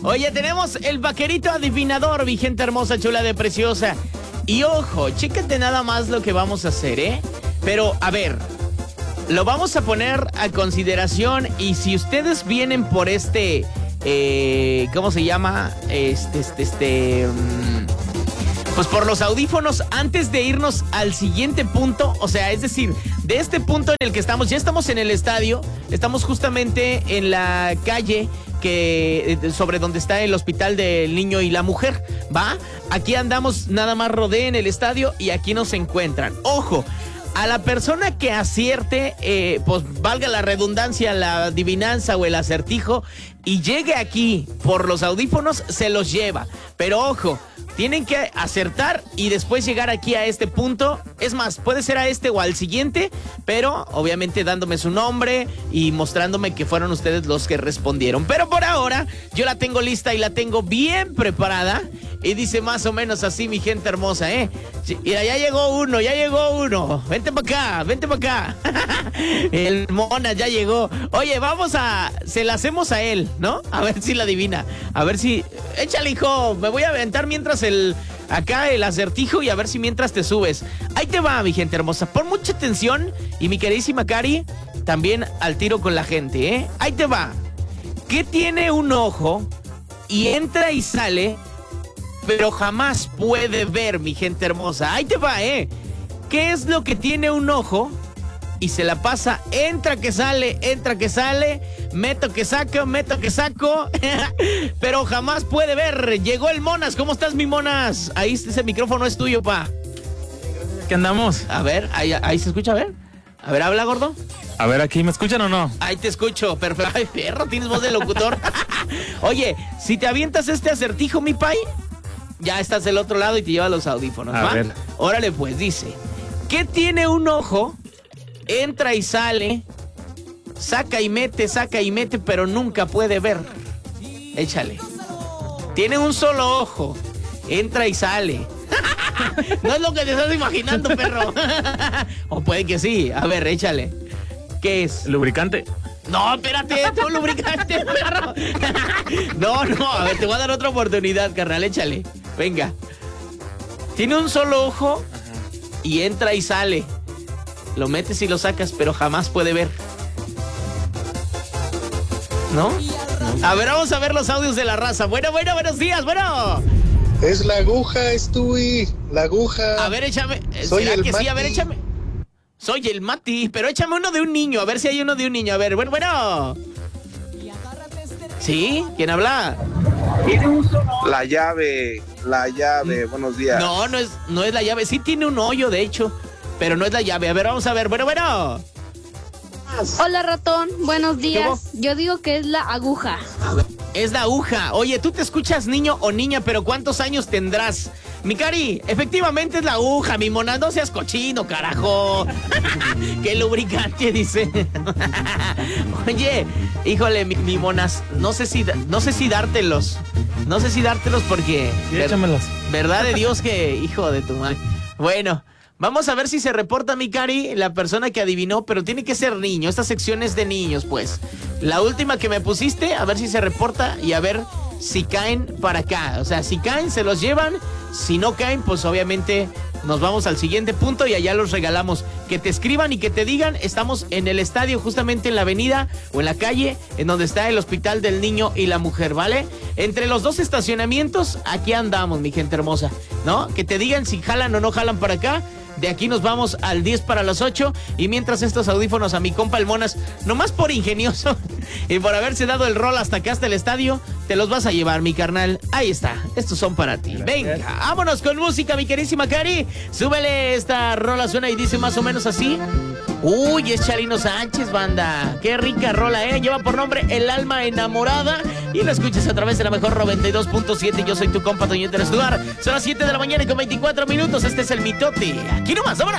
Oye, tenemos el vaquerito adivinador, mi gente hermosa, chula de preciosa. Y ojo, chécate nada más lo que vamos a hacer, ¿eh? Pero, a ver, lo vamos a poner a consideración y si ustedes vienen por ¿cómo se llama? Pues por los audífonos, antes de irnos al siguiente punto, o sea, es decir, de este punto en el que estamos, ya estamos en el estadio, estamos justamente en la calle sobre donde está el hospital del niño y la mujer, ¿va? Aquí andamos, nada más rodeen el estadio y aquí nos encuentran. ¡Ojo! A la persona que acierte, pues valga la redundancia, la adivinanza o el acertijo, y llegue aquí por los audífonos, se los lleva. Pero ojo, tienen que acertar y después llegar aquí a este punto. Es más, puede ser a este o al siguiente, pero obviamente dándome su nombre y mostrándome que fueron ustedes los que respondieron. Pero por ahora, yo la tengo lista y la tengo bien preparada. Y dice más o menos así, mi gente hermosa, ¿eh? Mira, ya llegó uno. Vente para acá. El Mona ya llegó. Oye, se la hacemos a él, ¿no? A ver si la adivina. A ver si... Échale, hijo. Me voy a aventar mientras el acertijo y a ver si mientras te subes. Ahí te va, mi gente hermosa. Pon mucha atención y mi queridísima Cari, también al tiro con la gente, ¿eh? Ahí te va. ¿Qué tiene un ojo y entra y sale, pero jamás puede ver, mi gente hermosa? Ahí te va, ¿eh? ¿Qué es lo que tiene un ojo y se la pasa, entra que sale, meto que saco, pero jamás puede ver? Llegó el Monas. ¿Cómo estás, mi Monas? Ahí ese micrófono es tuyo, pa. ¿Qué andamos? A ver, ahí se escucha, a ver. A ver, habla, gordo. A ver, ¿aquí me escuchan o no? Ahí te escucho, perfecto. Ay, perro, tienes voz de locutor. Oye, si te avientas este acertijo, mi pai, ya estás del otro lado y te lleva los audífonos, ¿va? A ver. Órale, pues, dice: ¿qué tiene un ojo? Entra y sale, saca y mete, pero nunca puede ver. Échale. Tiene un solo ojo, entra y sale. No es lo que te estás imaginando, perro. O puede que sí. A ver, échale. ¿Qué es? ¿Lubricante? No, espérate, tú lubricante, perro. No, a ver, te voy a dar otra oportunidad, carnal, échale. Venga. Tiene un solo ojo y entra y sale. Lo metes y lo sacas, pero jamás puede ver. ¿No? A ver, vamos a ver los audios de la raza. Bueno, buenos días, bueno. Es la aguja, Stewie, la aguja. A ver, échame. Soy ¿Será el que Mati. sí? A ver, échame. Soy el Mati, pero échame uno de un niño, a ver si hay uno de un niño. A ver, bueno. ¿Sí? ¿Quién habla? La llave, buenos días. No es la llave. Sí tiene un hoyo, de hecho, pero no es la llave. A ver, vamos a ver. Bueno. Hola, ratón. Buenos días. Yo digo que es la aguja. Es la aguja. Oye, tú te escuchas niño o niña, pero ¿cuántos años tendrás? Mi Cari, efectivamente es la aguja, mi Mona. No seas cochino, carajo. Qué lubricante, dice. Oye, híjole, mi Monas, no sé si dártelos. No sé si dártelos porque... Sí, échamelos. Verdad de Dios que... Hijo de tu madre. Bueno, vamos a ver si se reporta, mi Cari, la persona que adivinó, pero tiene que ser niño. Esta sección es de niños, pues. La última que me pusiste, a ver si se reporta y a ver si caen para acá. O sea, si caen, se los llevan. Si no caen, pues obviamente nos vamos al siguiente punto y allá los regalamos. Que te escriban y que te digan, estamos en el estadio, justamente en la avenida o en la calle, en donde está el hospital del niño y la mujer, ¿vale? Entre los dos estacionamientos, aquí andamos, mi gente hermosa, ¿no? Que te digan si jalan o no jalan para acá. De aquí nos vamos al 10 para las 8. Y mientras estos audífonos a mi compa el Monas, nomás por ingenioso y por haberse dado el rol hasta acá, hasta el estadio, te los vas a llevar, mi carnal. Ahí está, estos son para ti. Gracias. Venga, vámonos con música, mi querísima Cari. Súbele, esta rola suena y dice más o menos así. Uy, es Chalino Sánchez, banda. Qué rica rola, ¿eh? Lleva por nombre El Alma Enamorada. Y lo escuchas a través de la mejor 92.7. Yo soy tu compa, Toñito Estuar. Son las 7 de la mañana y con 24 minutos. Este es el mitote. Aquí nomás, vámonos.